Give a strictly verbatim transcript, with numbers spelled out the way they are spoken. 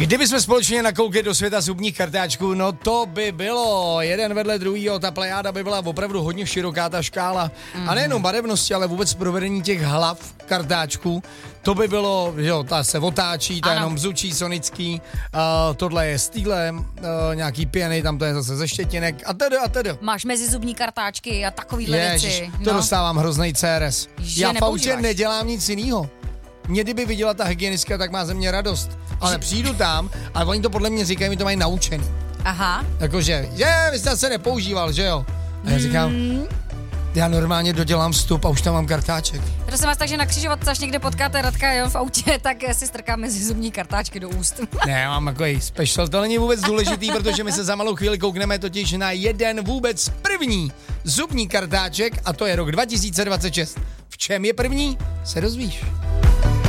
Kdybychom společně nakoukli do světa zubních kartáčků, no to by bylo jeden vedle druhýho, ta plejáda by byla opravdu hodně široká, ta škála. Mm. A nejenom barevnosti, ale vůbec provedení těch hlav kartáčků. To by bylo, jo, ta se otáčí, ta ano. jenom bzučí, sonický, uh, tohle je stýle, uh, nějaký pěny, tam to je zase ze štětinek a tedy a tedy. Máš mezizubní kartáčky a takovýhle Ježiš, věci. to no. dostávám hroznej C R S. Že Já v autě nepoužíváš. nedělám nic jinýho. Mě kdyby viděla ta hygienistka, tak má ze mě radost. Ale přijdu tam a oni to podle mě říkají, mi to mají naučený. Aha. Jakože, že vy jste se nepoužíval, že jo? A já říkám, mm. já normálně dodělám vstup a už tam mám kartáček. Prosím vás, takže na křižovatce, až někde potkáte Radka jo, v autě, tak si strká mezi zubní kartáčky do úst. Ne, mám takový special, to není vůbec důležitý, protože my se za malou chvíli koukneme totiž na jeden vůbec první zubní kartáček a to je rok dva tisíce dvacet šest. V čem je první? Se dozvíš.